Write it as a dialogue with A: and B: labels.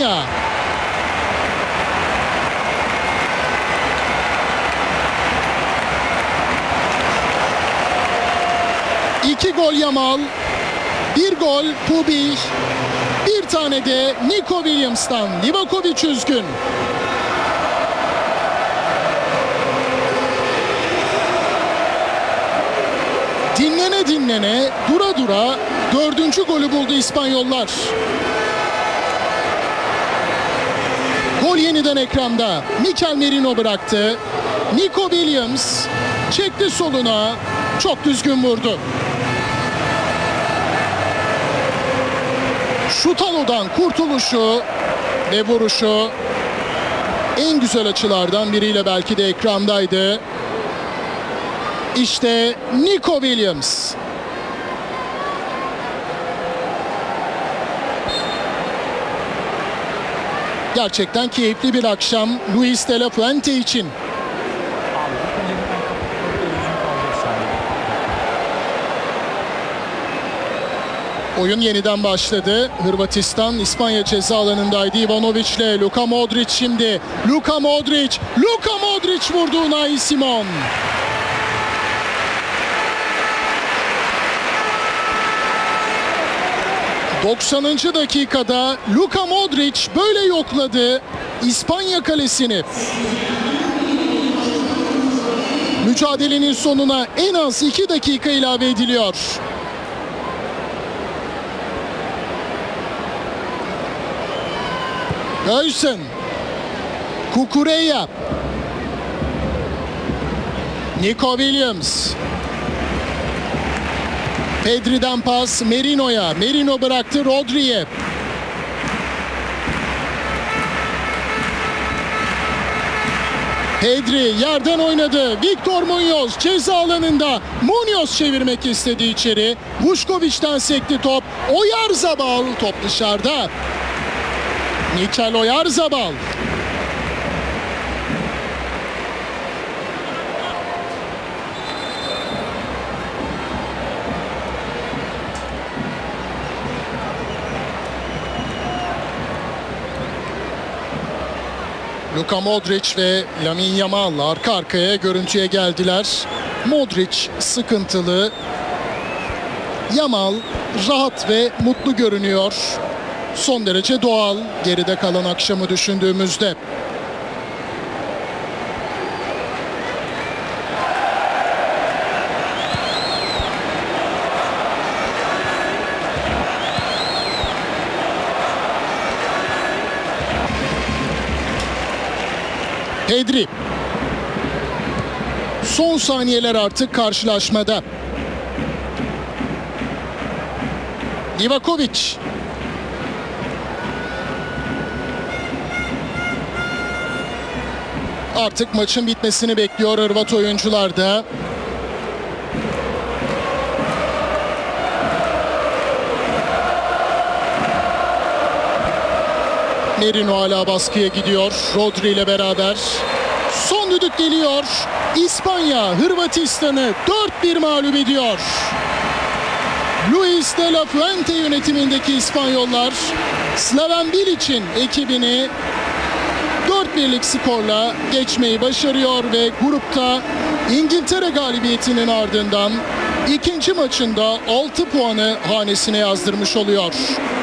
A: İspanya. İki gol Yamal, bir gol Pubi, bir tane de Nico Williams'tan. Livakovic üzgün. Dinlene dura dördüncü golü buldu İspanyollar. Gol yeniden ekranda. Mikel Merino bıraktı. Nico Williams çekti soluna. Çok düzgün vurdu. Şutalo'dan kurtuluşu ve vuruşu en güzel açılardan biriyle belki de ekrandaydı. İşte Nico Williams. Gerçekten keyifli bir akşam Luis de la Fuente için. Oyun yeniden başladı. Hırvatistan İspanya ceza alanındaydı. Ivanovic'le Luka Modric şimdi. Luka Modric vurdu Unai Simon. ...90. dakikada Luka Modric böyle yokladı İspanya kalesini. Mücadelenin sonuna en az 2 dakika ilave ediliyor. Göysen, Cucurella, Nico Williams, Pedri'den pas Merino'ya, Merino bıraktı Rodri'ye. Pedri yerden oynadı. Victor Muñoz ceza alanında. Muñoz çevirmek istedi içeri. Vušković'ten sekti top. Oyarzabal top dışarıda. Mikel Oyarzabal. Luka Modric ve Lamine Yamal arka arkaya görüntüye geldiler. Modric sıkıntılı. Yamal rahat ve mutlu görünüyor. Son derece doğal geride kalan akşamı düşündüğümüzde. Pedri. Son saniyeler artık karşılaşmada. Livakovic. Artık maçın bitmesini bekliyor Hırvat oyuncular da. Merino hala baskıya gidiyor Rodri ile beraber. Son düdük geliyor. İspanya Hırvatistan'ı 4-1 mağlup ediyor. Luis de la Fuente yönetimindeki İspanyollar Slaven Bilic'in ekibini 4-1'lik skorla geçmeyi başarıyor ve grupta İngiltere galibiyetinin ardından ikinci maçında 6 puanı hanesine yazdırmış oluyor.